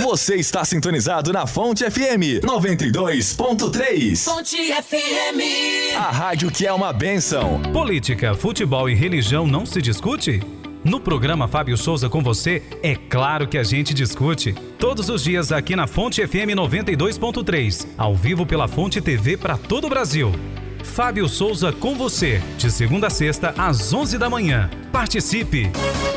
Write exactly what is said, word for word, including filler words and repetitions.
Você está sintonizado na Fonte F M noventa e dois ponto três. Fonte F M. A rádio que é uma bênção. Política, futebol e religião não se discute? No programa Fábio Souza com você, é claro que a gente discute. Todos os dias aqui na Fonte F M noventa e dois ponto três, ao vivo pela Fonte T V para todo o Brasil. Fábio Souza com você, de segunda a sexta às onze da manhã. Participe!